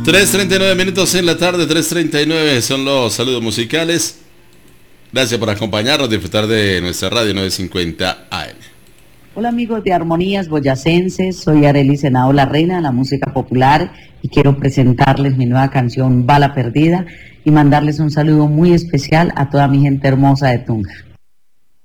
3:39 en la tarde, 3:39 son los saludos musicales. Gracias por acompañarnos, disfrutar de nuestra radio 950 AM. Hola amigos de Armonías Boyacenses, soy Arely Senao, la reina de la música popular, y quiero presentarles mi nueva canción Bala Perdida y mandarles un saludo muy especial a toda mi gente hermosa de Tunja.